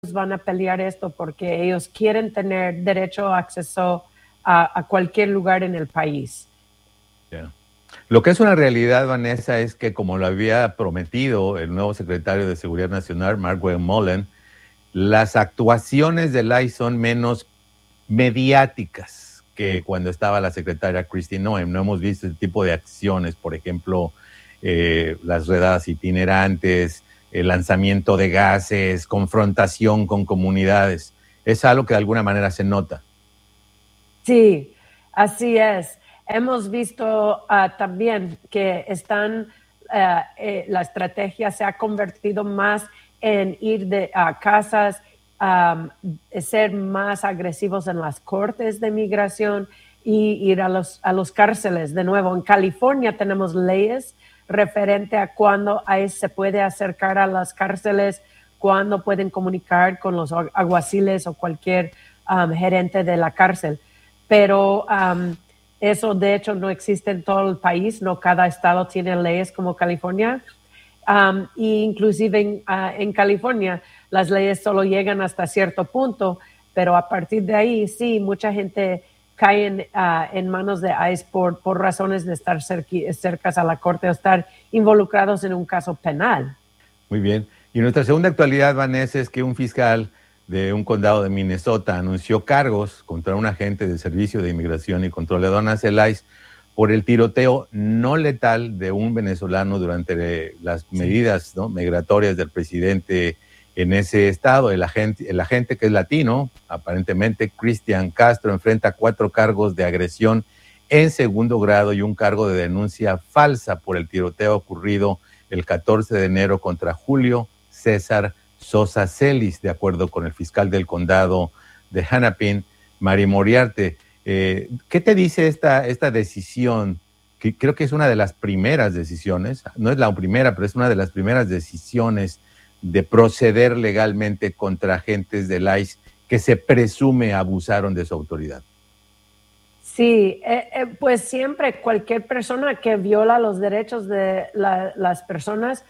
van a pelear esto porque ellos quieren tener derecho a acceso a cualquier lugar en el país. Yeah. Lo que es una realidad, Vanessa, es que como lo había prometido el nuevo secretario de Seguridad Nacional, Mark Mullen, las actuaciones del ICE son menos mediáticas que cuando estaba la secretaria Kristi Noem. No hemos visto ese tipo de acciones, por ejemplo, las redadas itinerantes, el lanzamiento de gases, confrontación con comunidades. Es algo que de alguna manera se nota. Sí, así es. Hemos visto también que la estrategia se ha convertido más en ir a casas, ser más agresivos en las cortes de migración y ir a los cárceles. De nuevo, en California tenemos leyes referente a cuándo se puede acercar a las cárceles, cuándo pueden comunicar con los alguaciles o cualquier gerente de la cárcel. Pero eso de hecho no existe en todo el país, no cada estado tiene leyes como California. Y inclusive en California las leyes solo llegan hasta cierto punto, pero a partir de ahí sí, mucha gente cae en manos de ICE por razones de estar cerca a la corte o estar involucrados en un caso penal. Muy bien. Y nuestra segunda actualidad, Vanessa, es que un fiscal de un condado de Minnesota anunció cargos contra un agente del Servicio de Inmigración y Control de Aduanas, el ICE, por el tiroteo no letal de un venezolano durante las medidas, ¿no?, migratorias del presidente en ese estado. El agente que es latino, aparentemente Cristian Castro, enfrenta 4 cargos de agresión en segundo grado y un cargo de denuncia falsa por el tiroteo ocurrido el 14 de enero contra Julio César Sosa Celis, de acuerdo con el fiscal del condado de Hennepin, Mari Moriarte. ¿Qué te dice esta decisión? Que creo que es una de las primeras decisiones, no es la primera, pero es una de las primeras decisiones de proceder legalmente contra agentes del ICE que se presume abusaron de su autoridad. Sí, pues siempre cualquier persona que viola los derechos de las personas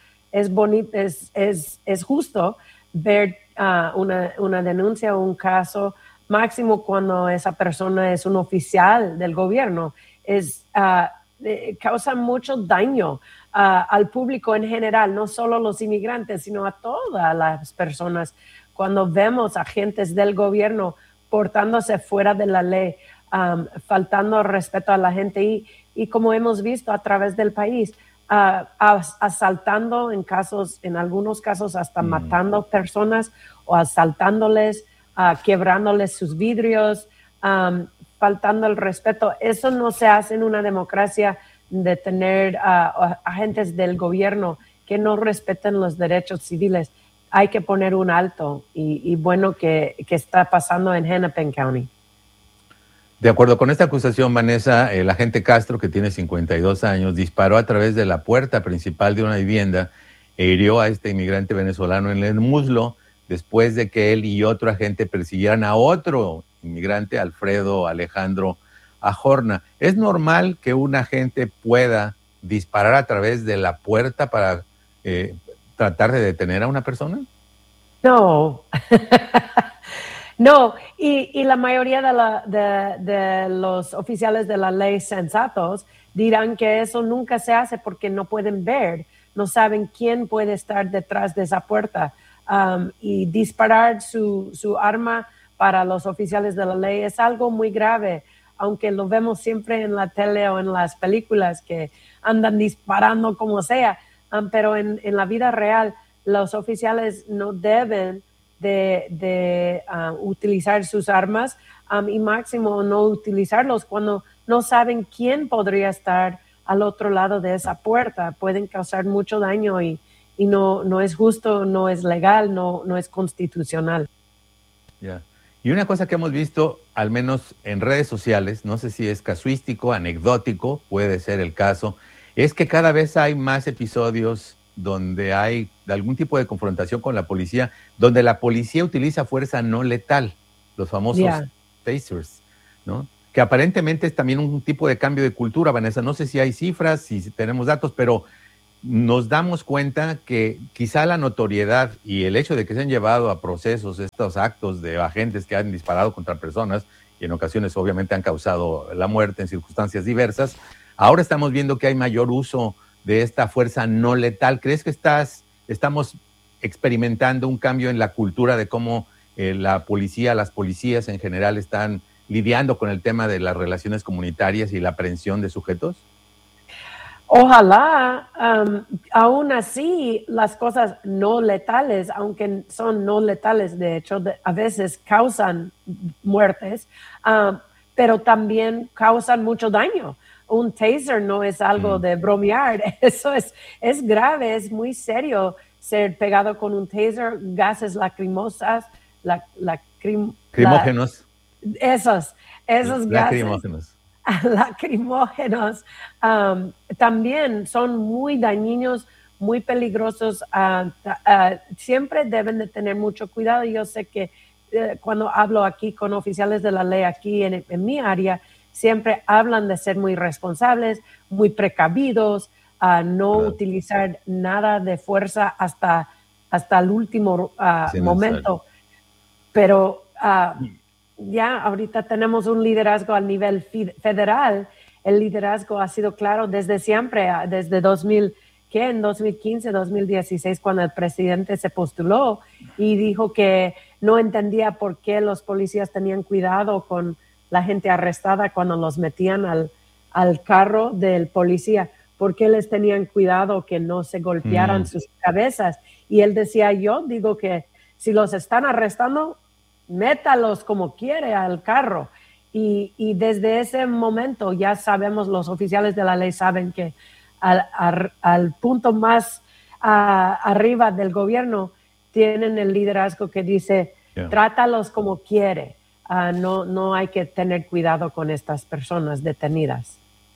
es justo ver una denuncia o un caso, máximo cuando esa persona es un oficial del gobierno. Causa mucho daño al público en general, no solo los inmigrantes, sino a todas las personas. Cuando vemos agentes del gobierno portándose fuera de la ley, faltando respeto a la gente y como hemos visto a través del país, asaltando en algunos casos hasta matando personas o asaltándoles, quebrándoles sus vidrios, faltando el respeto. Eso no se hace en una democracia, de tener agentes del gobierno que no respeten los derechos civiles. Hay que poner un alto y bueno que está pasando en Hennepin County. De acuerdo con esta acusación, Vanessa, el agente Castro, que tiene 52 años, disparó a través de la puerta principal de una vivienda e hirió a este inmigrante venezolano en el muslo después de que él y otro agente persiguieran a otro inmigrante, Alfredo Alejandro Ajorna. ¿Es normal que un agente pueda disparar a través de la puerta para tratar de detener a una persona? No. No, y la mayoría de los oficiales de la ley sensatos dirán que eso nunca se hace porque no pueden ver, no saben quién puede estar detrás de esa puerta. Y disparar su arma para los oficiales de la ley es algo muy grave, aunque lo vemos siempre en la tele o en las películas que andan disparando como sea, pero en la vida real los oficiales no deben de utilizar sus armas y máximo no utilizarlos cuando no saben quién podría estar al otro lado de esa puerta. Pueden causar mucho daño y no es justo, no es legal, no es constitucional. Yeah. Y una cosa que hemos visto, al menos en redes sociales, no sé si es casuístico, anecdótico, puede ser el caso, es que cada vez hay más episodios donde hay algún tipo de confrontación con la policía, donde la policía utiliza fuerza no letal, los famosos tasers, ¿no? Que aparentemente es también un tipo de cambio de cultura, Vanessa. No sé si hay cifras, si tenemos datos, pero nos damos cuenta que quizá la notoriedad y el hecho de que se han llevado a procesos estos actos de agentes que han disparado contra personas y en ocasiones obviamente han causado la muerte en circunstancias diversas, ahora estamos viendo que hay mayor uso de esta fuerza no letal. ¿Crees que estamos experimentando un cambio en la cultura de cómo la policía, las policías en general están lidiando con el tema de las relaciones comunitarias y la aprehensión de sujetos? Ojalá, aún así, las cosas no letales, aunque son no letales, de hecho, a veces causan muertes, pero también causan mucho daño. Un taser no es algo de bromear, eso es grave, es muy serio ser pegado con un taser, gases lacrimosas, Crimógenos. Esos gases. Lacrimógenos. Lacrimógenos también son muy dañinos, muy peligrosos. Siempre deben de tener mucho cuidado. Yo sé que cuando hablo aquí con oficiales de la ley aquí en mi área, siempre hablan de ser muy responsables, muy precavidos, no utilizar nada de fuerza hasta el último momento. Pero ya ahorita tenemos un liderazgo a nivel federal. El liderazgo ha sido claro desde siempre, desde en 2015, 2016, cuando el presidente se postuló y dijo que no entendía por qué los policías tenían cuidado con la gente arrestada cuando los metían al carro del policía, por qué les tenían cuidado que no se golpearan sus cabezas. Y él decía, yo digo que si los están arrestando, métalos como quiere al carro. Y desde ese momento ya sabemos, los oficiales de la ley saben que al punto más arriba del gobierno tienen el liderazgo que dice, trátalos como quiere. No hay que tener cuidado con estas personas detenidas.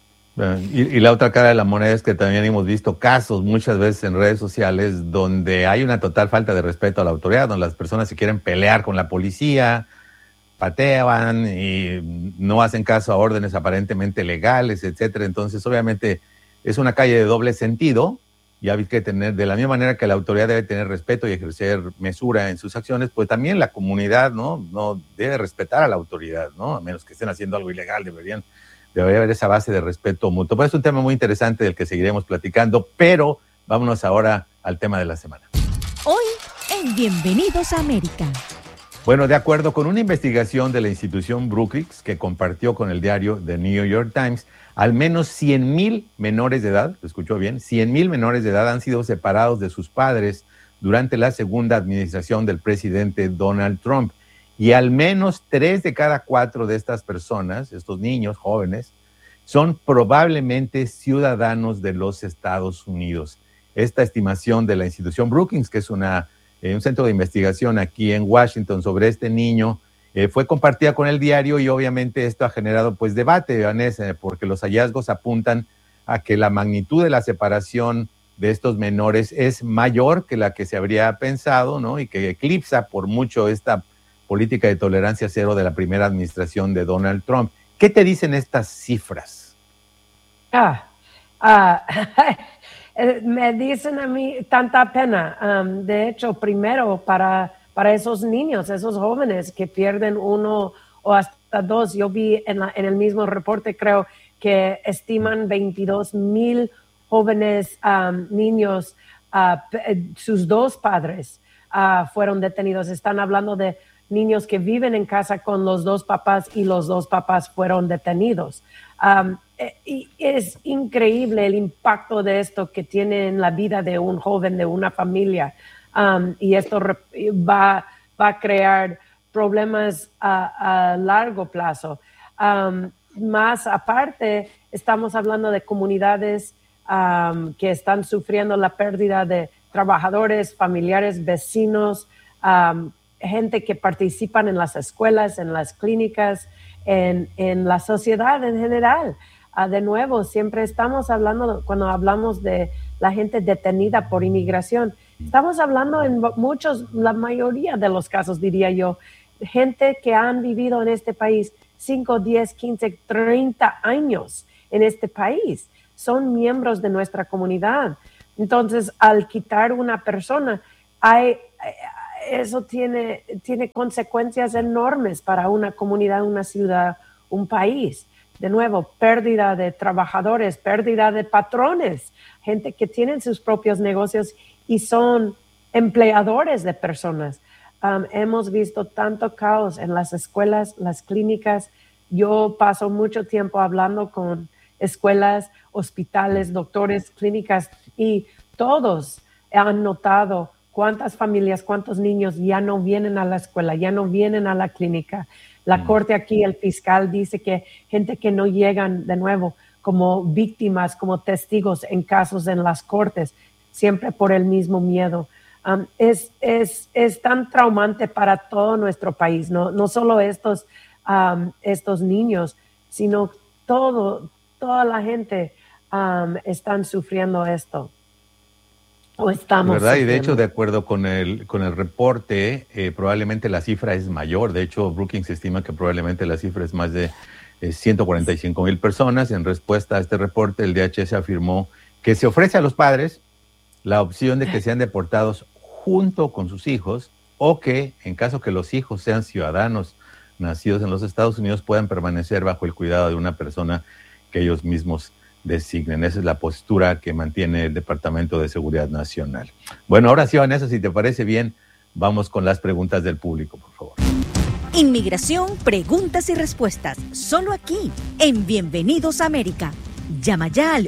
Y la otra cara de la moneda es que también hemos visto casos muchas veces en redes sociales donde hay una total falta de respeto a la autoridad, donde las personas se quieren pelear con la policía, patean y no hacen caso a órdenes aparentemente legales, etcétera. Entonces, obviamente, es una calle de doble sentido. Y hay que tener, de la misma manera que la autoridad debe tener respeto y ejercer mesura en sus acciones, pues también la comunidad no debe respetar a la autoridad, ¿no? A menos que estén haciendo algo ilegal, debería haber esa base de respeto mutuo. Pues es un tema muy interesante del que seguiremos platicando, pero vámonos ahora al tema de la semana. Hoy en Bienvenidos a América. Bueno, de acuerdo con una investigación de la institución Brookings que compartió con el diario The New York Times, al menos 100,000 menores de edad, ¿lo escuchó bien? 100,000 menores de edad han sido separados de sus padres durante la segunda administración del presidente Donald Trump. Y al menos 3 de cada 4 de estas personas, estos niños jóvenes, son probablemente ciudadanos de los Estados Unidos. Esta estimación de la institución Brookings, que es un centro de investigación aquí en Washington sobre este niño, fue compartida con el diario y obviamente esto ha generado pues debate, Vanessa, porque los hallazgos apuntan a que la magnitud de la separación de estos menores es mayor que la que se habría pensado, ¿no? Y que eclipsa por mucho esta política de tolerancia cero de la primera administración de Donald Trump. ¿Qué te dicen estas cifras? Me dicen a mí tanta pena. De hecho, primero para esos niños, esos jóvenes que pierden 1 o hasta 2. Yo vi en el mismo reporte, creo que estiman 22,000 jóvenes niños, sus 2 padres fueron detenidos. Están hablando de niños que viven en casa con los 2 papás y los 2 papás fueron detenidos. Y es increíble el impacto de esto que tiene en la vida de un joven, de una familia. Y esto va a crear problemas a largo plazo. Más aparte, estamos hablando de comunidades que están sufriendo la pérdida de trabajadores, familiares, vecinos, gente que participan en las escuelas, en las clínicas, en la sociedad en general. De nuevo, siempre estamos hablando, cuando hablamos de la gente detenida por inmigración, estamos hablando en la mayoría de los casos, diría yo, gente que han vivido en este país 5, 10, 15, 30 años en este país. Son miembros de nuestra comunidad, Entonces, al quitar una persona, eso tiene consecuencias enormes para una comunidad, una ciudad, un país. De nuevo, pérdida de trabajadores, pérdida de patrones, gente que tienen sus propios negocios y son empleadores de personas. Hemos visto tanto caos en las escuelas, las clínicas. Yo paso mucho tiempo hablando con escuelas, hospitales, doctores, clínicas, y todos han notado cuántas familias, cuántos niños ya no vienen a la escuela, ya no vienen a la clínica. La corte aquí, el fiscal dice que gente que no llegan de nuevo como víctimas, como testigos en casos en las cortes, siempre por el mismo miedo. Es tan traumante para todo nuestro país, no solo estos niños, sino toda la gente están sufriendo esto. O estamos ¿verdad? sufriendo. Y de hecho, de acuerdo con el reporte, probablemente la cifra es mayor. De hecho, Brookings estima que probablemente la cifra es más de 145,000 personas. En respuesta a este reporte, el DHS afirmó que se ofrece a los padres la opción de que sean deportados junto con sus hijos, o que, en caso que los hijos sean ciudadanos nacidos en los Estados Unidos, puedan permanecer bajo el cuidado de una persona que ellos mismos designen. Esa es la postura que mantiene el Departamento de Seguridad Nacional. Bueno, ahora sí, Vanessa, si te parece bien, vamos con las preguntas del público, por favor. Inmigración, preguntas y respuestas, solo aquí, en Bienvenidos a América. Llama ya al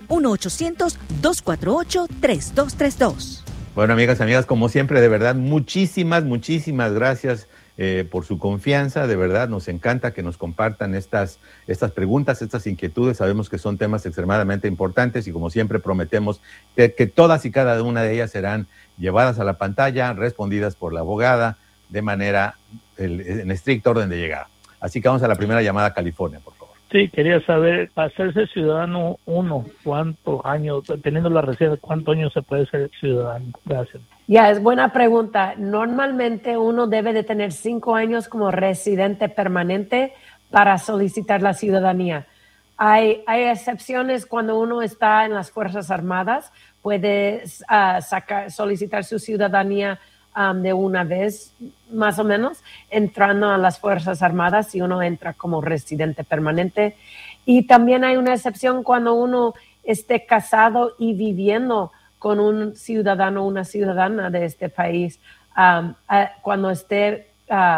1-800-248-3232. Bueno, amigas, como siempre, de verdad, muchísimas gracias por su confianza. De verdad, nos encanta que nos compartan estas preguntas, estas inquietudes. Sabemos que son temas extremadamente importantes y, como siempre, prometemos que todas y cada una de ellas serán llevadas a la pantalla, respondidas por la abogada de manera en estricto orden de llegada. Así que vamos a la primera llamada a California, por favor. Sí, quería saber, para hacerse ciudadano ¿cuántos años, teniendo la residencia, cuántos años se puede ser ciudadano? Gracias. Ya, es buena pregunta. Normalmente uno debe de tener 5 años como residente permanente para solicitar la ciudadanía. Hay excepciones cuando uno está en las Fuerzas Armadas, puede solicitar su ciudadanía de una vez, más o menos, entrando a las Fuerzas Armadas si uno entra como residente permanente. Y también hay una excepción cuando uno esté casado y viviendo con un ciudadano o una ciudadana de este país. Cuando esté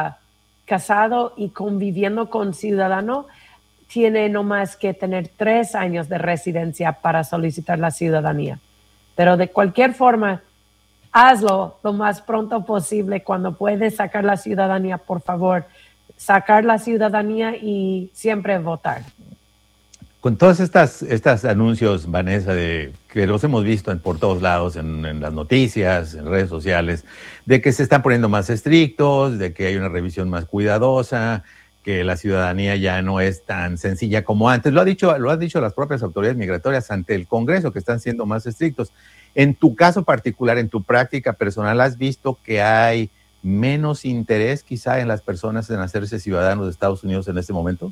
casado y conviviendo con ciudadano, tiene no más que tener 3 años de residencia para solicitar la ciudadanía. Pero de cualquier forma, hazlo lo más pronto posible. Cuando puedes sacar la ciudadanía, por favor, sacar la ciudadanía y siempre votar. Con todos estos anuncios, Vanessa, que los hemos visto por todos lados, en las noticias, en redes sociales, de que se están poniendo más estrictos, de que hay una revisión más cuidadosa, que la ciudadanía ya no es tan sencilla como antes. Lo han dicho las propias autoridades migratorias ante el Congreso, que están siendo más estrictos. En tu caso particular, en tu práctica personal, ¿has visto que hay menos interés quizá en las personas en hacerse ciudadanos de Estados Unidos en este momento?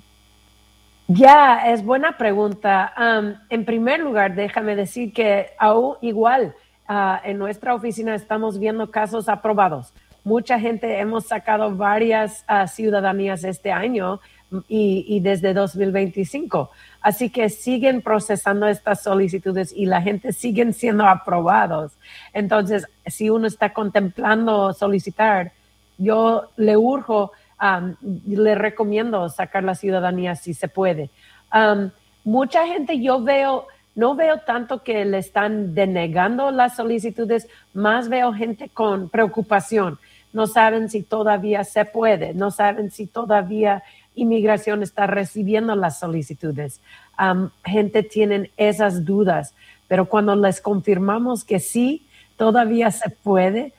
Ya, es buena pregunta. En primer lugar, déjame decir que aún igual en nuestra oficina estamos viendo casos aprobados. Mucha gente, hemos sacado varias ciudadanías este año y desde 2025. Así que siguen procesando estas solicitudes y la gente siguen siendo aprobados. Entonces, si uno está contemplando solicitar, yo le urjo, le recomiendo sacar la ciudadanía si se puede. Mucha gente no veo tanto que le están denegando las solicitudes, más veo gente con preocupación. No saben si todavía se puede, no saben si todavía inmigración está recibiendo las solicitudes. Gente tiene esas dudas, pero cuando les confirmamos que sí, todavía se puede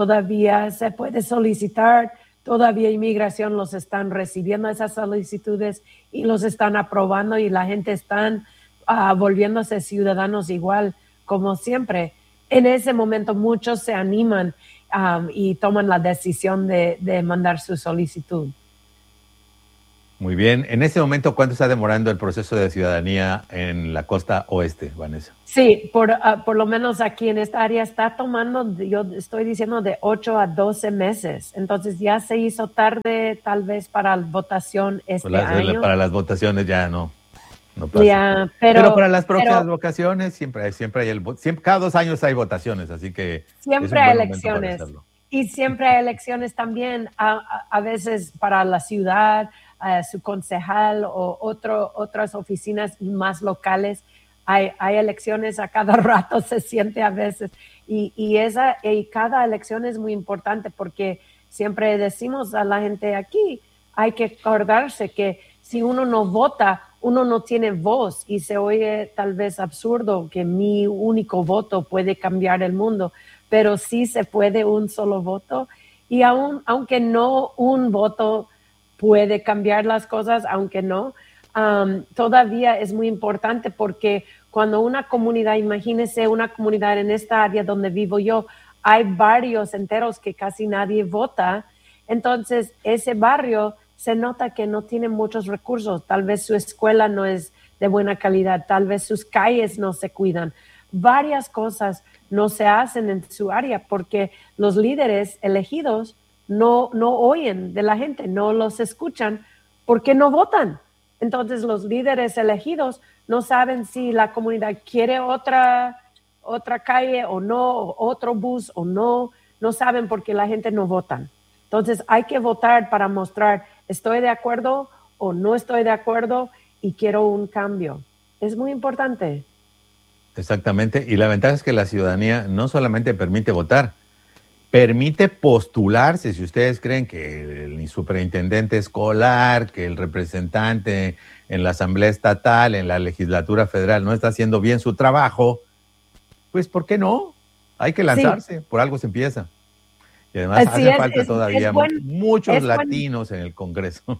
solicitar, todavía inmigración los están recibiendo esas solicitudes y los están aprobando y la gente están volviéndose ciudadanos igual como siempre. En ese momento muchos se animan y toman la decisión de mandar su solicitud. Muy bien. En este momento, ¿cuánto está demorando el proceso de ciudadanía en la costa oeste, Vanessa? Sí, por lo menos aquí en esta área está tomando, yo estoy diciendo, de 8 a 12 meses. Entonces ya se hizo tarde tal vez para la votación año. Para las votaciones ya no pasa. Yeah, pero para las próximas votaciones siempre hay cada 2 años hay votaciones, así que siempre hay elecciones. Y siempre hay elecciones también, a veces para la ciudad, su concejal o otras oficinas más locales. Hay elecciones a cada rato, se siente a veces. Y cada elección es muy importante porque siempre decimos a la gente aquí, hay que acordarse que si uno no vota, uno no tiene voz, y se oye tal vez absurdo que mi único voto puede cambiar el mundo, pero sí se puede un solo voto, y aunque no un voto puede cambiar las cosas, aunque no, todavía es muy importante porque cuando una comunidad, imagínese una comunidad en esta área donde vivo yo, hay barrios enteros que casi nadie vota, entonces ese barrio se nota que no tiene muchos recursos, tal vez su escuela no es de buena calidad, tal vez sus calles no se cuidan, varias cosas no se hacen en su área porque los líderes elegidos no oyen de la gente, no los escuchan porque no votan. Entonces los líderes elegidos no saben si la comunidad quiere otra calle o no, otro bus o no saben porque la gente no vota. Entonces hay que votar para mostrar estoy de acuerdo o no estoy de acuerdo y quiero un cambio. Es muy importante. Exactamente, y la ventaja es que la ciudadanía no solamente permite votar, permite postularse. Si ustedes creen que el superintendente escolar, que el representante en la Asamblea Estatal, en la legislatura federal no está haciendo bien su trabajo, pues ¿por qué no? Hay que lanzarse, por algo se empieza. Y además hace falta todavía muchos latinos en el Congreso.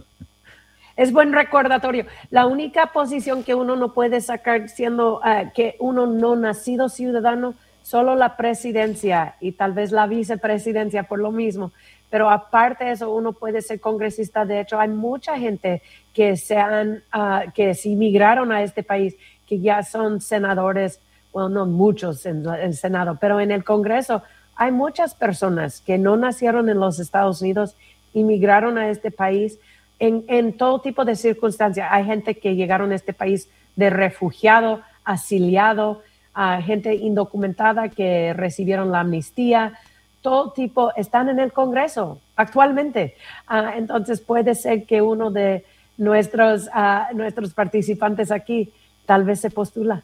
Es buen recordatorio. La única posición que uno no puede sacar siendo que uno no nacido ciudadano, solo la presidencia y tal vez la vicepresidencia por lo mismo. Pero aparte de eso, uno puede ser congresista. De hecho, hay mucha gente que que se inmigraron a este país, que ya son senadores, bueno, no muchos en el Senado, pero en el Congreso hay muchas personas que no nacieron en los Estados Unidos, inmigraron a este país en todo tipo de circunstancias. Hay gente que llegaron a este país de refugiado, asiliado, gente indocumentada que recibieron la amnistía, todo tipo están en el Congreso actualmente. Entonces puede ser que uno de nuestros participantes aquí tal vez se postula.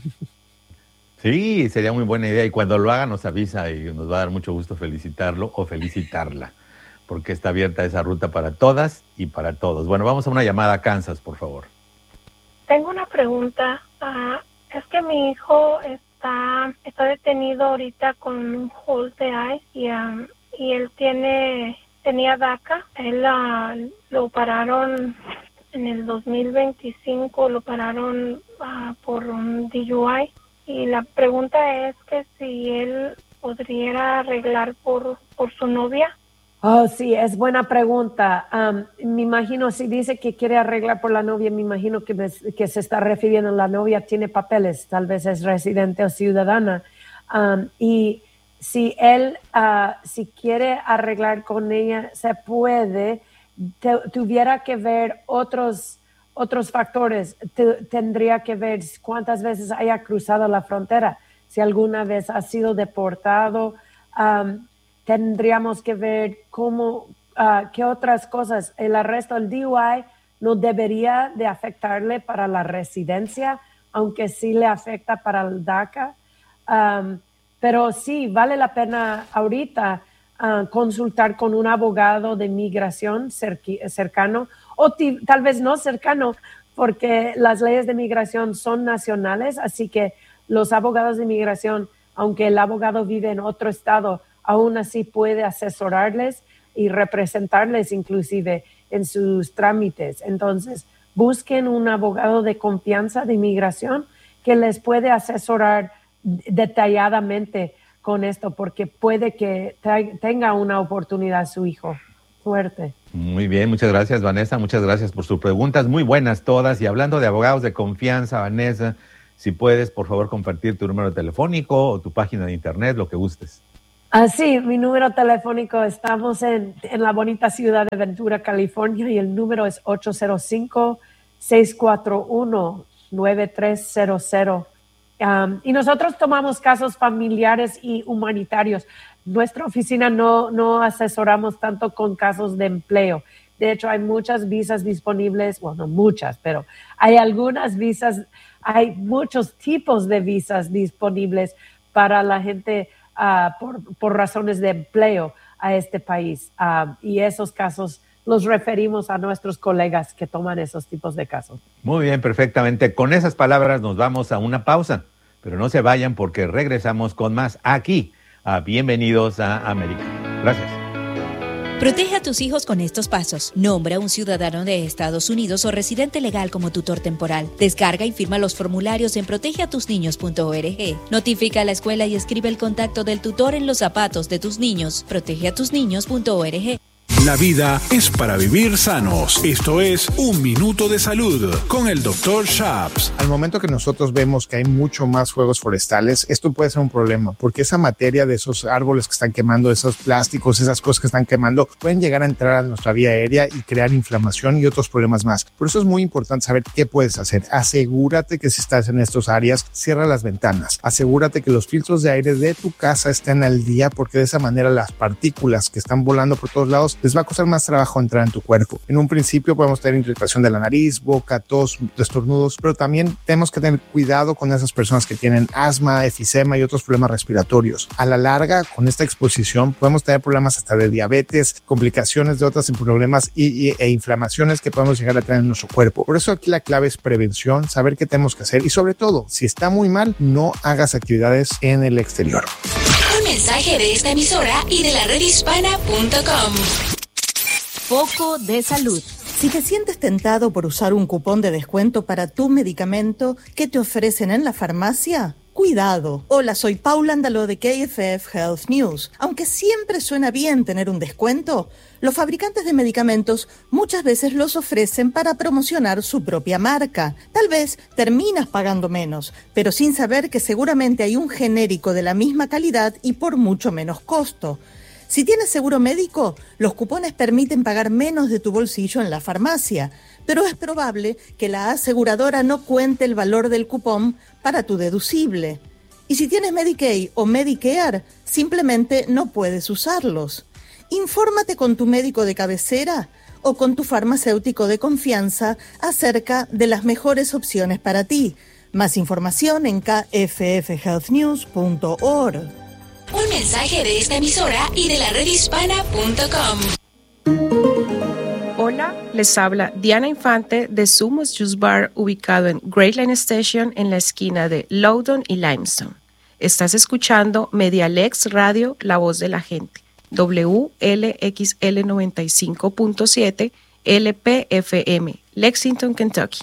Sí, sería muy buena idea, y cuando lo haga nos avisa y nos va a dar mucho gusto felicitarlo o felicitarla, porque está abierta esa ruta para todas y para todos. Bueno, vamos a una llamada a Kansas, por favor. Tengo una pregunta. Es que mi hijo está detenido ahorita con un hold de ICE y él tenía DACA. Él lo pararon en el 2025, lo pararon por un DUI. Y la pregunta es que si él podría arreglar por su novia. Oh, sí, es buena pregunta. Me imagino, si dice que quiere arreglar por la novia, me imagino que se está refiriendo a la novia tiene papeles, tal vez es residente o ciudadana. Y si él, si quiere arreglar con ella, se puede. Tuviera que ver otros factores. Tendría que ver cuántas veces haya cruzado la frontera, si alguna vez ha sido deportado. Tendríamos que ver qué otras cosas. El arresto, el DUI, no debería de afectarle para la residencia, aunque sí le afecta para el DACA. Pero sí, vale la pena ahorita consultar con un abogado de migración cercano, o tal vez no cercano, porque las leyes de migración son nacionales, así que los abogados de migración, aunque el abogado vive en otro estado, aún así puede asesorarles y representarles inclusive en sus trámites. Entonces, busquen un abogado de confianza de inmigración que les puede asesorar detalladamente con esto, porque puede que tenga una oportunidad su hijo. Suerte. Muy bien, muchas gracias, Vanessa. Muchas gracias por sus preguntas, muy buenas todas. Y hablando de abogados de confianza, Vanessa, si puedes, por favor, compartir tu número telefónico o tu página de internet, lo que gustes. Sí, mi número telefónico, estamos en la bonita ciudad de Ventura, California, y el número es 805-641-9300. Y nosotros tomamos casos familiares y humanitarios. Nuestra oficina no asesoramos tanto con casos de empleo. De hecho, hay muchas visas disponibles, bueno, no muchas, pero hay algunas visas, hay muchos tipos de visas disponibles para la gente por razones de empleo a este país. Y esos casos los referimos a nuestros colegas que toman esos tipos de casos. Muy bien, perfectamente. Con esas palabras nos vamos a una pausa, pero no se vayan porque regresamos con más aquí a Bienvenidos a América. Gracias. Protege a tus hijos con estos pasos. Nombra a un ciudadano de Estados Unidos o residente legal como tutor temporal. Descarga y firma los formularios en protegeatusniños.org. Notifica a la escuela y escribe el contacto del tutor en los zapatos de tus niños. Protegeatusniños.org. La vida es para vivir sanos. Esto es Un Minuto de Salud con el Dr. Shaps. Al momento que nosotros vemos que hay mucho más fuegos forestales, esto puede ser un problema, porque esa materia de esos árboles que están quemando, esos plásticos, esas cosas que están quemando, pueden llegar a entrar a nuestra vía aérea y crear inflamación y otros problemas más. Por eso es muy importante saber qué puedes hacer. Asegúrate que si estás en estas áreas, cierra las ventanas. Asegúrate que los filtros de aire de tu casa estén al día, porque de esa manera las partículas que están volando por todos lados les va a costar más trabajo entrar en tu cuerpo. En un principio podemos tener irritación de la nariz, boca, tos, estornudos, pero también tenemos que tener cuidado con esas personas que tienen asma, efisema y otros problemas respiratorios. A la larga, con esta exposición, podemos tener problemas hasta de diabetes, complicaciones de otros problemas e inflamaciones que podemos llegar a tener en nuestro cuerpo. Por eso aquí la clave es prevención, saber qué tenemos que hacer y sobre todo, si está muy mal, no hagas actividades en el exterior. Un mensaje de esta emisora y de la redhispana.com. Foco de salud. Si te sientes tentado por usar un cupón de descuento para tu medicamento que te ofrecen en la farmacia, cuidado. Hola, soy Paula Andaló de KFF Health News. Aunque siempre suena bien tener un descuento, los fabricantes de medicamentos muchas veces los ofrecen para promocionar su propia marca. Tal vez terminas pagando menos, pero sin saber que seguramente hay un genérico de la misma calidad y por mucho menos costo. Si tienes seguro médico, los cupones permiten pagar menos de tu bolsillo en la farmacia, pero es probable que la aseguradora no cuente el valor del cupón para tu deducible. Y si tienes Medicaid o Medicare, simplemente no puedes usarlos. Infórmate con tu médico de cabecera o con tu farmacéutico de confianza acerca de las mejores opciones para ti. Más información en kffhealthnews.org. Un mensaje de esta emisora y de la redhispana.com. Hola, les habla Diana Infante de Sumos Juice Bar, ubicado en Great Line Station en la esquina de Loudoun y Limestone. Estás escuchando Medialex Radio, la voz de la gente, WLXL 95.7 LPFM, Lexington, Kentucky.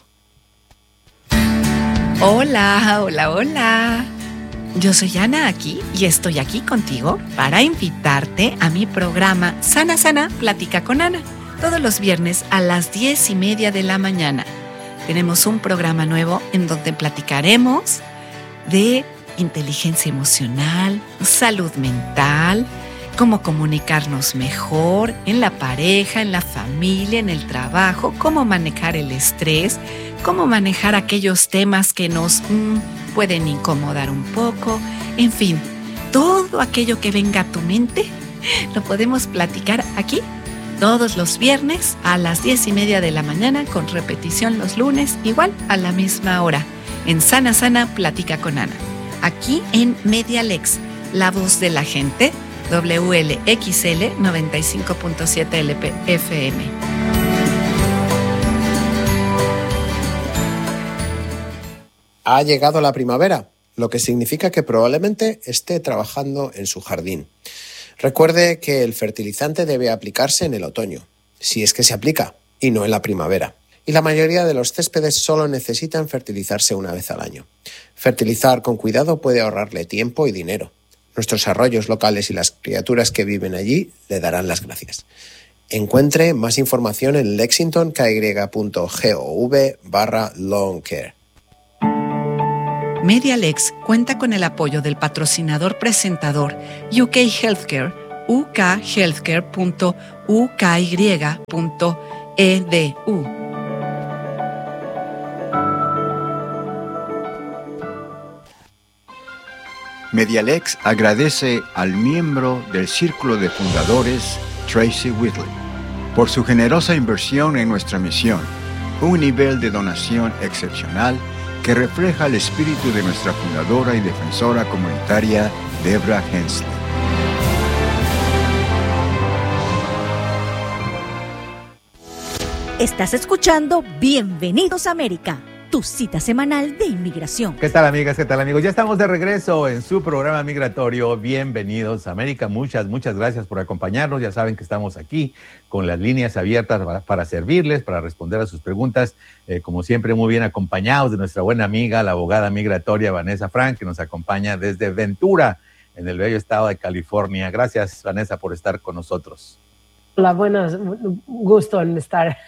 Hola, hola, hola. Yo soy Ana aquí y estoy aquí contigo para invitarte a mi programa Sana Sana Plática con Ana. Todos los viernes a las 10:30 de la mañana. Tenemos un programa nuevo en donde platicaremos de inteligencia emocional, salud mental, cómo comunicarnos mejor en la pareja, en la familia, en el trabajo, cómo manejar el estrés, cómo manejar aquellos temas que nos pueden incomodar un poco. En fin, todo aquello que venga a tu mente lo podemos platicar aquí todos los viernes a las 10:30 de la mañana, con repetición los lunes, igual a la misma hora, en Sana Sana Plática con Ana. Aquí en Medialex, la voz de la gente, WLXL 95.7 LPFM. Ha llegado la primavera, lo que significa que probablemente esté trabajando en su jardín. Recuerde que el fertilizante debe aplicarse en el otoño, si es que se aplica, y no en la primavera. Y la mayoría de los céspedes solo necesitan fertilizarse una vez al año. Fertilizar con cuidado puede ahorrarle tiempo y dinero. Nuestros arroyos locales y las criaturas que viven allí le darán las gracias. Encuentre más información en lexingtonky.gov/longcare. MediaLex cuenta con el apoyo del patrocinador presentador UK Healthcare, ukhealthcare.uky.edu. MediaLex agradece al miembro del Círculo de Fundadores, Tracy Whitley, por su generosa inversión en nuestra misión, un nivel de donación excepcional que refleja el espíritu de nuestra fundadora y defensora comunitaria, Debra Hensley. Estás escuchando Bienvenidos a América, tu cita semanal de inmigración. ¿Qué tal, amigas? ¿Qué tal, amigos? Ya estamos de regreso en su programa migratorio Bienvenidos a América. Muchas gracias por acompañarnos. Ya saben que estamos aquí con las líneas abiertas para servirles, para responder a sus preguntas. Como siempre, muy bien acompañados de nuestra buena amiga, la abogada migratoria Vanessa Frank, que nos acompaña desde Ventura, en el bello estado de California. Gracias, Vanessa, por estar con nosotros. Hola, buenas. Gusto en estar.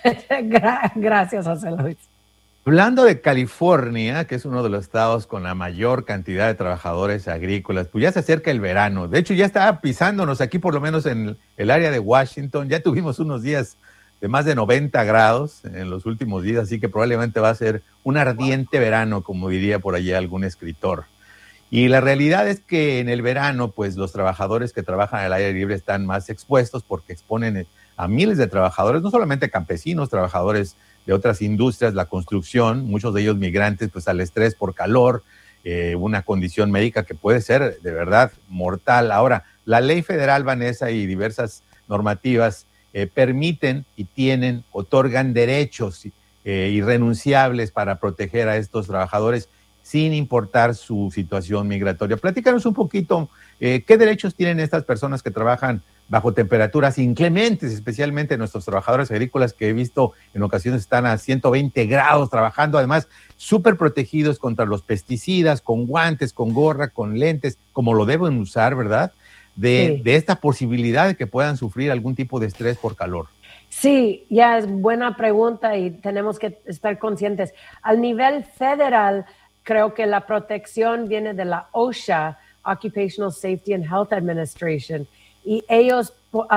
Gracias, José Luis. Hablando de California, que es uno de los estados con la mayor cantidad de trabajadores agrícolas, pues ya se acerca el verano. De hecho, ya está pisándonos aquí, por lo menos en el área de Washington. Ya tuvimos unos días de más de 90 grados en los últimos días, así que probablemente va a ser un ardiente verano, como diría por allá algún escritor. Y la realidad es que en el verano, pues los trabajadores que trabajan al aire libre están más expuestos porque exponen a miles de trabajadores, no solamente campesinos, trabajadores de otras industrias, la construcción, muchos de ellos migrantes, pues al estrés por calor, una condición médica que puede ser de verdad mortal. Ahora, la ley federal, Vanessa, y diversas normativas permiten y otorgan derechos irrenunciables para proteger a estos trabajadores sin importar su situación migratoria. Platícanos un poquito, ¿qué derechos tienen estas personas que trabajan bajo temperaturas inclementes, especialmente nuestros trabajadores agrícolas que he visto en ocasiones están a 120 grados trabajando, además súper protegidos contra los pesticidas, con guantes, con gorra, con lentes, como lo deben usar, ¿verdad? De esta posibilidad de que puedan sufrir algún tipo de estrés por calor. Sí, ya es buena pregunta y tenemos que estar conscientes. Al nivel federal, creo que la protección viene de la OSHA, Occupational Safety and Health Administration, y ellos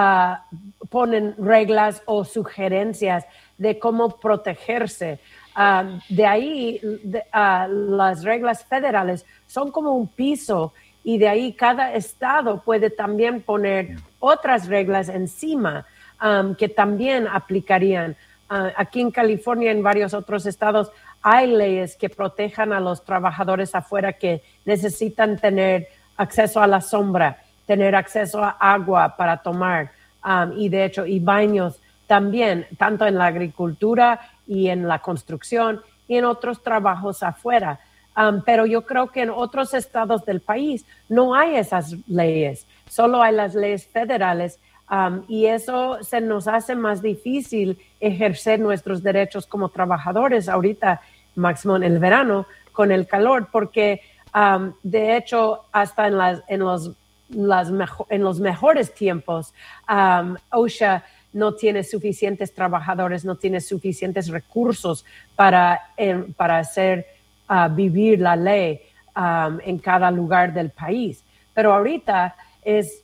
ponen reglas o sugerencias de cómo protegerse. De ahí, las reglas federales son como un piso y de ahí cada estado puede también poner otras reglas encima que también aplicarían. Aquí en California y en varios otros estados hay leyes que protejan a los trabajadores afuera que necesitan tener acceso a la sombra, tener acceso a agua para tomar y de hecho y baños también, tanto en la agricultura y en la construcción y en otros trabajos afuera. Pero yo creo que en otros estados del país no hay esas leyes, solo hay las leyes federales y eso se nos hace más difícil ejercer nuestros derechos como trabajadores ahorita, máximo en el verano, con el calor, porque de hecho hasta en los mejores tiempos, OSHA no tiene suficientes trabajadores, no tiene suficientes recursos para hacer vivir la ley en cada lugar del país. Pero ahorita es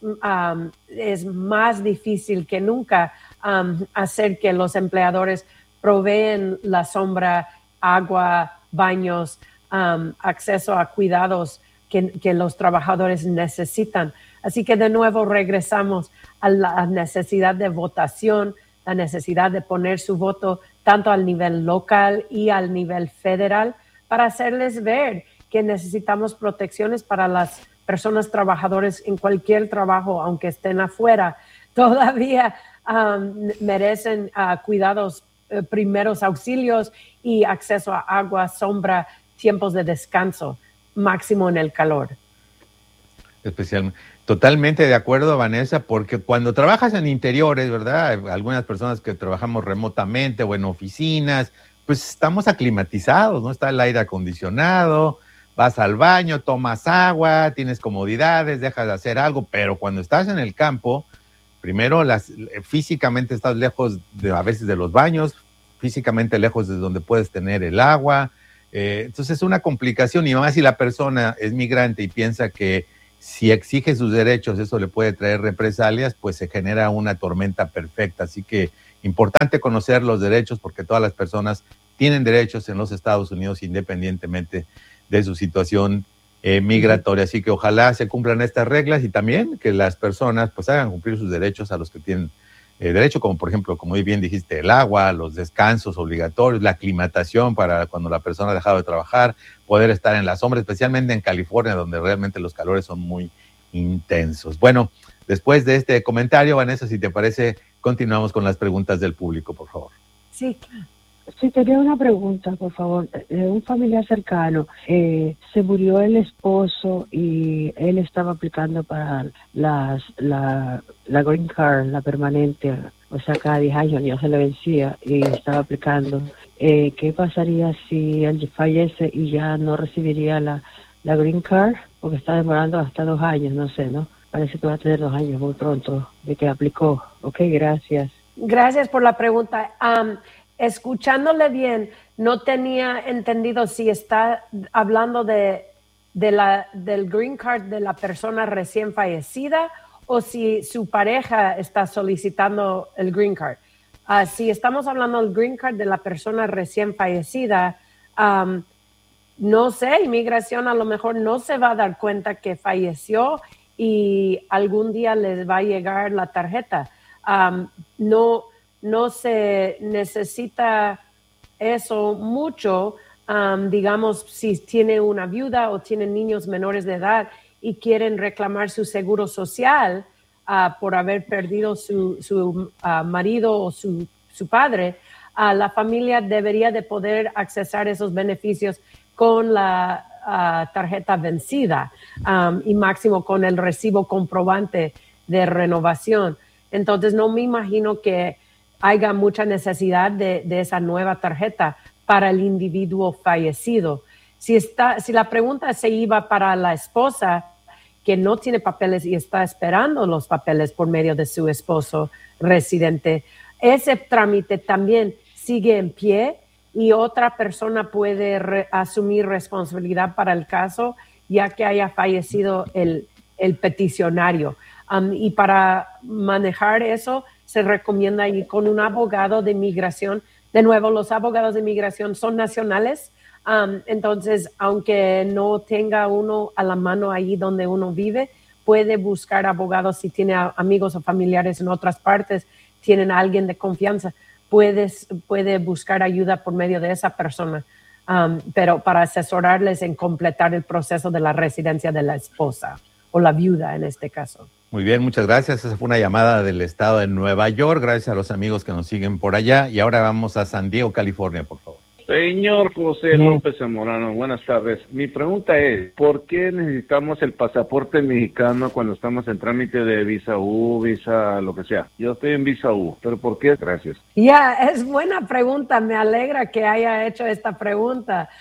más difícil que nunca hacer que los empleadores proveen la sombra, agua, baños, acceso a cuidados que los trabajadores necesitan. Así que de nuevo regresamos a la necesidad de votación, la necesidad de poner su voto tanto al nivel local y al nivel federal para hacerles ver que necesitamos protecciones para las personas trabajadoras en cualquier trabajo, aunque estén afuera. Todavía merecen cuidados, primeros auxilios y acceso a agua, sombra, tiempos de descanso, máximo en el calor. Especialmente. Totalmente de acuerdo, Vanessa, porque cuando trabajas en interiores, ¿verdad? Algunas personas que trabajamos remotamente o en oficinas, pues estamos aclimatizados, ¿no? Está el aire acondicionado, vas al baño, tomas agua, tienes comodidades, dejas de hacer algo, pero cuando estás en el campo, primero, físicamente estás lejos a veces de los baños, físicamente lejos de donde puedes tener el agua. Entonces es una complicación, y más si la persona es migrante y piensa que si exige sus derechos eso le puede traer represalias, pues se genera una tormenta perfecta. Así que importante conocer los derechos, porque todas las personas tienen derechos en los Estados Unidos independientemente de su situación migratoria. Así que ojalá se cumplan estas reglas y también que las personas pues hagan cumplir sus derechos a los que tienen derecho, como por ejemplo, como bien dijiste, el agua, los descansos obligatorios, la aclimatación para cuando la persona ha dejado de trabajar, poder estar en la sombra, especialmente en California, donde realmente los calores son muy intensos. Bueno, después de este comentario, Vanessa, si te parece, continuamos con las preguntas del público, por favor. Sí, claro. Sí, tenía una pregunta, por favor. Un familiar cercano, se murió el esposo y él estaba aplicando para la Green Card, la permanente, o sea, cada 10 años ya se le vencía y estaba aplicando. ¿Qué pasaría si él fallece y ya no recibiría la Green Card? Porque está demorando hasta 2 años, no sé, ¿no? Parece que va a tener 2 años muy pronto de que aplicó. Ok, gracias. Gracias por la pregunta. Escuchándole bien, no tenía entendido si está hablando del green card de la persona recién fallecida o si su pareja está solicitando el green card. Si estamos hablando del green card de la persona recién fallecida, no sé, inmigración a lo mejor no se va a dar cuenta que falleció y algún día les va a llegar la tarjeta. No se necesita eso mucho, digamos, si tiene una viuda o tienen niños menores de edad y quieren reclamar su seguro social por haber perdido su marido o su padre, la familia debería de poder accesar esos beneficios con la tarjeta vencida y máximo con el recibo comprobante de renovación. Entonces, no me imagino que haya mucha necesidad de esa nueva tarjeta para el individuo fallecido. Si la pregunta se iba para la esposa que no tiene papeles y está esperando los papeles por medio de su esposo residente, ese trámite también sigue en pie y otra persona puede asumir responsabilidad para el caso ya que haya fallecido el peticionario. Y para manejar eso se recomienda ir con un abogado de inmigración. De nuevo, los abogados de inmigración son nacionales, entonces, aunque no tenga uno a la mano ahí donde uno vive, puede buscar abogados si tiene amigos o familiares en otras partes, tienen a alguien de confianza, puede buscar ayuda por medio de esa persona, pero para asesorarles en completar el proceso de la residencia de la esposa o la viuda en este caso. Muy bien, muchas gracias. Esa fue una llamada del estado de Nueva York. Gracias a los amigos que nos siguen por allá. Y ahora vamos a San Diego, California, por favor. Señor José López Zamorano, buenas tardes. Mi pregunta es, ¿por qué necesitamos el pasaporte mexicano cuando estamos en trámite de visa U, visa lo que sea? Yo estoy en visa U, pero ¿por qué? Gracias. Es buena pregunta. Me alegra que haya hecho esta pregunta.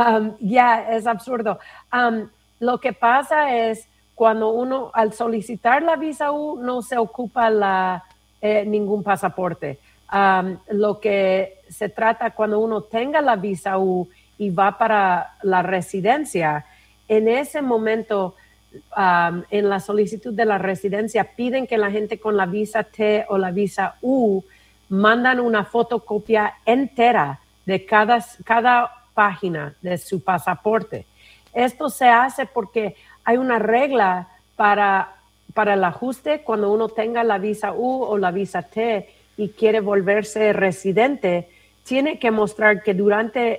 Es absurdo. Lo que pasa es, cuando uno, al solicitar la visa U, no se ocupa ningún pasaporte. Lo que se trata cuando uno tenga la visa U y va para la residencia, en ese momento, en la solicitud de la residencia, piden que la gente con la visa T o la visa U mandan una fotocopia entera de cada página de su pasaporte. Esto se hace porque hay una regla para el ajuste cuando uno tenga la visa U o la visa T y quiere volverse residente, tiene que mostrar que durante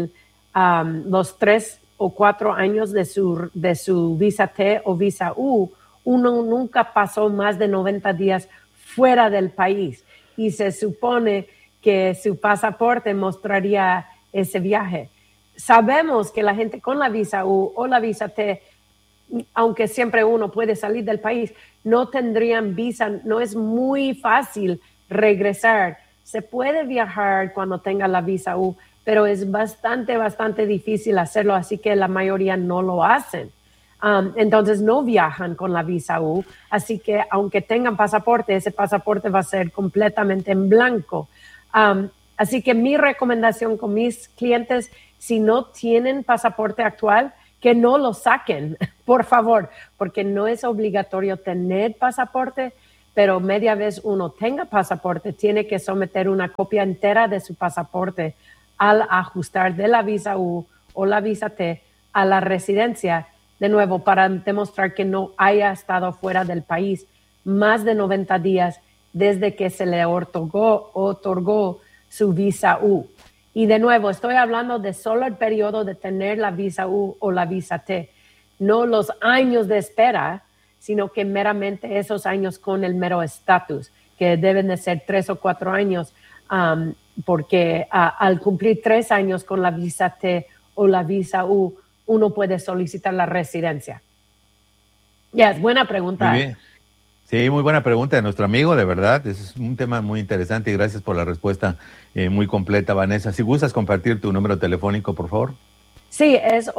los 3 o 4 años de su visa T o visa U, uno nunca pasó más de 90 días fuera del país y se supone que su pasaporte mostraría ese viaje. Sabemos que la gente con la visa U o la visa T, aunque siempre uno puede salir del país, no tendrían visa, no es muy fácil regresar. Se puede viajar cuando tenga la visa U, pero es bastante difícil hacerlo, así que la mayoría no lo hacen. Entonces no viajan con la visa U, así que aunque tengan pasaporte, ese pasaporte va a ser completamente en blanco. Así que mi recomendación con mis clientes, si no tienen pasaporte actual, que no lo saquen, por favor, porque no es obligatorio tener pasaporte, pero media vez uno tenga pasaporte, tiene que someter una copia entera de su pasaporte al ajustar de la visa U o la visa T a la residencia, de nuevo, para demostrar que no haya estado fuera del país más de 90 días desde que se le otorgó su visa U. Y de nuevo, estoy hablando de solo el periodo de tener la visa U o la visa T, no los años de espera, sino que meramente esos años con el mero estatus, que deben de ser 3 o 4 años, porque al cumplir 3 años con la visa T o la visa U, uno puede solicitar la residencia. Es buena pregunta. Muy bien. Sí, muy buena pregunta de nuestro amigo, de verdad. Es un tema muy interesante y gracias por la respuesta muy completa, Vanessa. Si gustas compartir tu número telefónico, por favor. Sí, es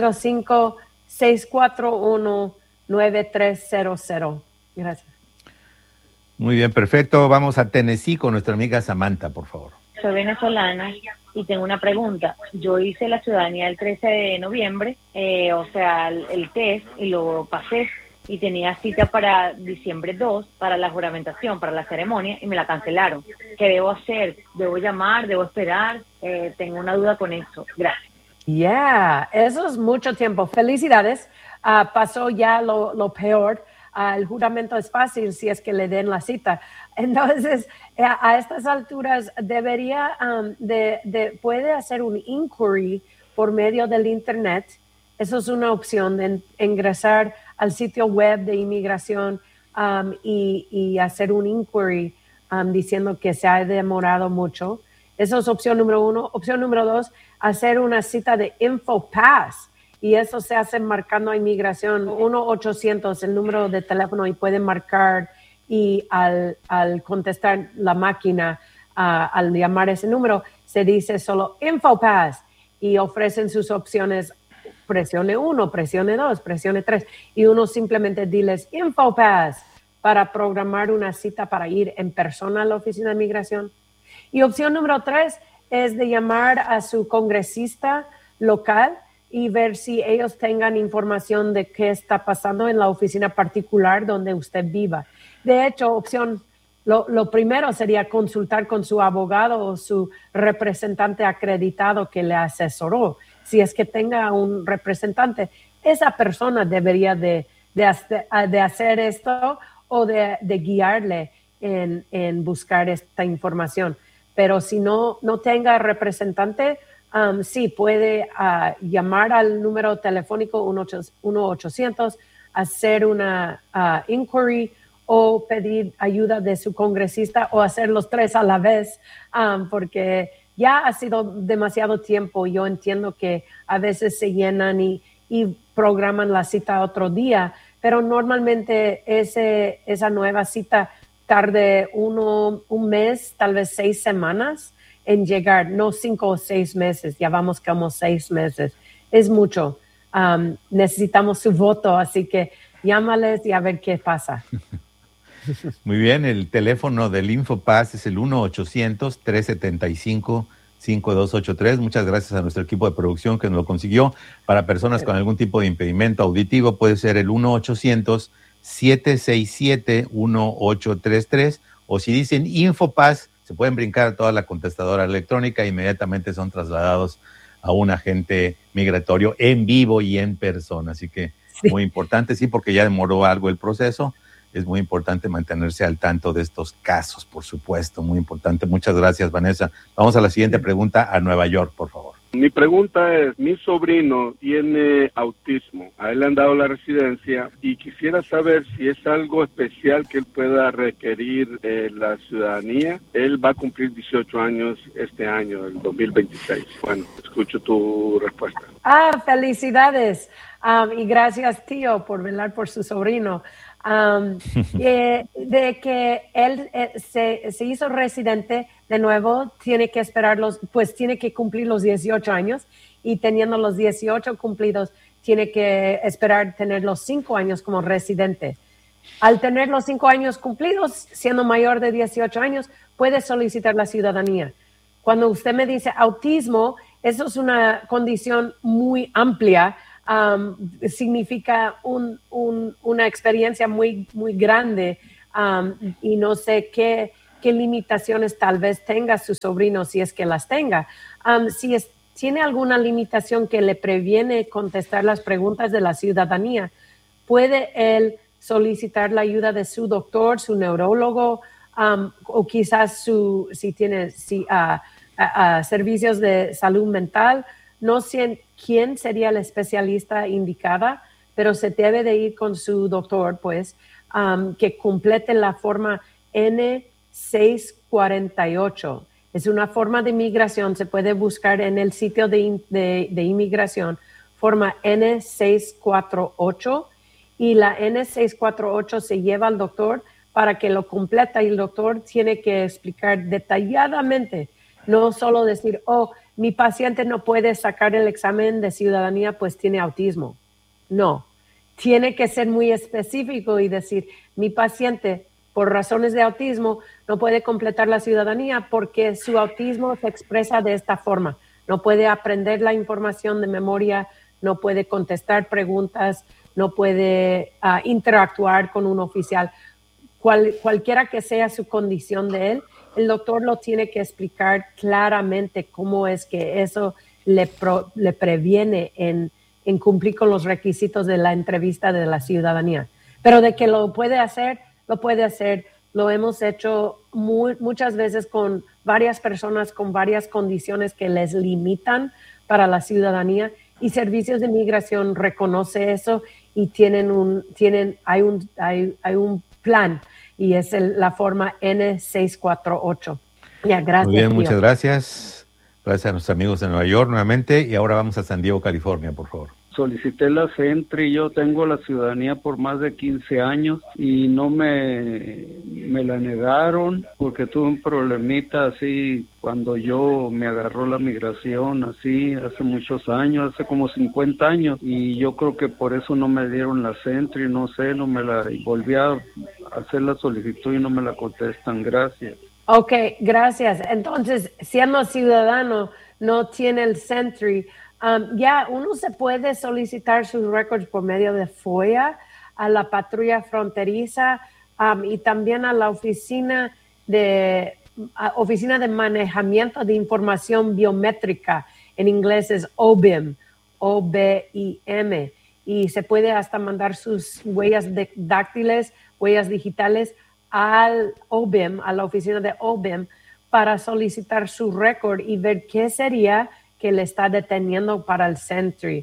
805-641-9300. Gracias. Muy bien, perfecto. Vamos a Tennessee con nuestra amiga Samantha, por favor. Soy venezolana y tengo una pregunta. Yo hice la ciudadanía el 13 de noviembre, el test, y lo pasé. Y tenía cita para diciembre 2, para la juramentación, para la ceremonia, y me la cancelaron. ¿Qué debo hacer? ¿Debo llamar? ¿Debo esperar? Tengo una duda con eso. Gracias. Eso es mucho tiempo. Felicidades. Pasó ya lo peor. El juramento es fácil si es que le den la cita. Entonces, a estas alturas debería, puede hacer un inquiry por medio del Internet. Eso es una opción de ingresar al sitio web de inmigración y hacer un inquiry diciendo que se ha demorado mucho. Eso es opción número 1. Opción número 2, hacer una cita de InfoPass. Y eso se hace marcando a inmigración 1-800, el número de teléfono, y pueden marcar, y al contestar la máquina, al llamar ese número, se dice solo InfoPass y ofrecen sus opciones. Presione 1, presione 2, presione 3, y uno simplemente diles InfoPass para programar una cita para ir en persona a la oficina de migración. Y opción número 3 es de llamar a su congresista local y ver si ellos tengan información de qué está pasando en la oficina particular donde usted viva. De hecho, lo primero sería consultar con su abogado o su representante acreditado que le asesoró. Si es que tenga un representante, esa persona debería de hacer esto o de guiarle en buscar esta información. Pero si no tenga representante, sí puede llamar al número telefónico 1-800, hacer una inquiry o pedir ayuda de su congresista o hacer los 3 a la vez, porque ya ha sido demasiado tiempo. Yo entiendo que a veces se llenan y programan la cita otro día, pero normalmente esa nueva cita tarde un mes, tal vez 6 semanas en llegar, no 5 o 6 meses, ya vamos como 6 meses. Es mucho. Necesitamos su voto, así que llámales y a ver qué pasa. Muy bien, el teléfono del InfoPass es el 1-800-375-5283. Muchas gracias a nuestro equipo de producción que nos lo consiguió. Para personas con algún tipo de impedimento auditivo puede ser el 1-800-767-1833, o si dicen InfoPass, se pueden brincar a toda la contestadora electrónica e inmediatamente son trasladados a un agente migratorio en vivo y en persona. Así que muy importante, sí, porque ya demoró algo el proceso. Es muy importante mantenerse al tanto de estos casos, por supuesto, muy importante. Muchas gracias, Vanessa. Vamos a la siguiente pregunta, a Nueva York, por favor. Mi pregunta es, mi sobrino tiene autismo, a él le han dado la residencia y quisiera saber si es algo especial que él pueda requerir la ciudadanía. Él va a cumplir 18 años este año, el 2026. Bueno, escucho tu respuesta. Felicidades y gracias, tío, por velar por su sobrino. De que él se hizo residente de nuevo, tiene que esperar tiene que cumplir los 18 años, y teniendo los 18 cumplidos, tiene que esperar tener los 5 años como residente. Al tener los 5 años cumplidos, siendo mayor de 18 años, puede solicitar la ciudadanía. Cuando usted me dice autismo, eso es una condición muy amplia. Significa una experiencia muy, muy grande y no sé qué limitaciones tal vez tenga su sobrino, si es que las tenga. Tiene alguna limitación que le previene contestar las preguntas de la ciudadanía, puede él solicitar la ayuda de su doctor, su neurólogo, o quizás si tiene servicios de salud mental. No sé quién sería la especialista indicada, pero se debe de ir con su doctor, pues, que complete la forma N648. Es una forma de inmigración, se puede buscar en el sitio de inmigración, forma N648, y la N648 se lleva al doctor para que lo completa, y el doctor tiene que explicar detalladamente, no solo decir, mi paciente no puede sacar el examen de ciudadanía, pues tiene autismo. No, tiene que ser muy específico y decir, mi paciente, por razones de autismo, no puede completar la ciudadanía porque su autismo se expresa de esta forma. No puede aprender la información de memoria, no puede contestar preguntas, no puede interactuar con un oficial. Cualquiera que sea su condición de él, el doctor lo tiene que explicar claramente cómo es que eso le previene en cumplir con los requisitos de la entrevista de la ciudadanía. Pero de que lo puede hacer, lo puede hacer. Lo hemos hecho muchas veces con varias personas con varias condiciones que les limitan para la ciudadanía, y Servicios de Migración reconoce eso y hay un plan, y es la forma N648. Ya, gracias. Muy bien, muchas gracias. Gracias a nuestros amigos de Nueva York nuevamente, y ahora vamos a San Diego, California, por favor. Solicité la Sentry, yo tengo la ciudadanía por más de 15 años y no me la negaron porque tuve un problemita así cuando me agarró la migración, así hace muchos años, hace como 50 años, y yo creo que por eso no me dieron la Sentry, no sé, volví a hacer la solicitud y no me la contestan. Gracias. Ok, gracias. Entonces, siendo ciudadano, no tiene el Sentry. Ya uno se puede solicitar sus records por medio de FOIA a la patrulla fronteriza y también a la oficina de manejamiento de información biométrica. En inglés es OBIM, OBIM. Y se puede hasta mandar sus huellas dáctiles, huellas digitales al OBIM, a la oficina de OBIM, para solicitar su récord y ver qué sería que le está deteniendo para el Sentry,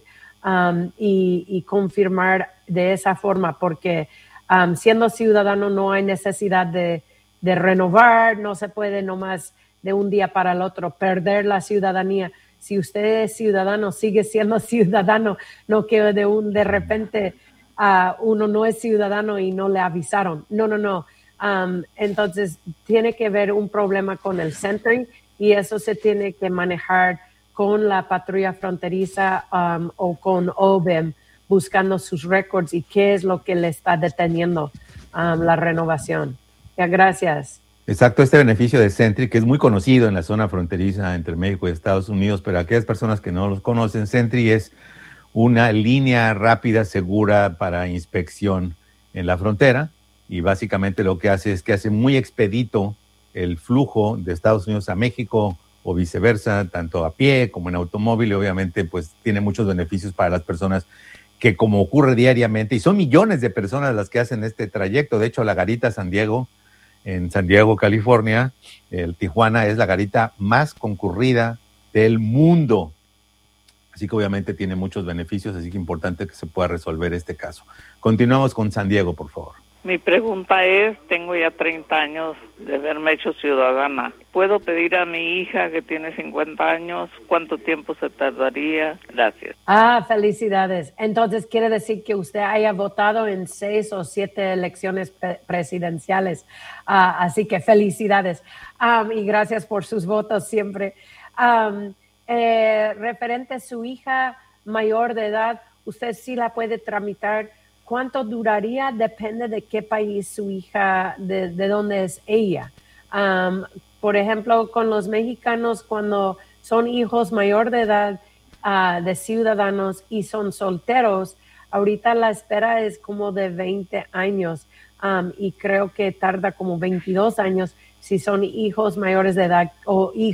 y confirmar de esa forma, porque siendo ciudadano no hay necesidad de renovar, no se puede nomás de un día para el otro perder la ciudadanía. Si usted es ciudadano, sigue siendo ciudadano, no que de repente uno no es ciudadano y no le avisaron. No. Entonces tiene que haber un problema con el Sentry, y eso se tiene que manejar con la patrulla fronteriza o con OBIM, buscando sus récords y qué es lo que le está deteniendo la renovación. Ya, gracias. Exacto, este beneficio de Sentry, que es muy conocido en la zona fronteriza entre México y Estados Unidos, pero aquellas personas que no los conocen, Sentry es una línea rápida, segura para inspección en la frontera, y básicamente lo que hace es que hace muy expedito el flujo de Estados Unidos a México o viceversa, tanto a pie como en automóvil, y obviamente pues tiene muchos beneficios para las personas que, como ocurre diariamente, y son millones de personas las que hacen este trayecto. De hecho, la garita San Diego, en San Diego, California, el Tijuana, es la garita más concurrida del mundo. Así que obviamente tiene muchos beneficios, así que es importante que se pueda resolver este caso. Continuamos con San Diego, por favor. Mi pregunta es, tengo ya 30 años de haberme hecho ciudadana. ¿Puedo pedir a mi hija que tiene 50 años cuánto tiempo se tardaría? Gracias. Felicidades. Entonces quiere decir que usted haya votado en 6 o 7 elecciones presidenciales. Así que felicidades. Y gracias por sus votos siempre. Referente a su hija mayor de edad, usted sí la puede tramitar. ¿Cuánto duraría? Depende de qué país su hija, de dónde es ella. Por ejemplo, con los mexicanos, cuando son hijos mayor de edad de ciudadanos y son solteros, ahorita la espera es como de 20 años y creo que tarda como 22 años si son hijos mayores de edad o hijos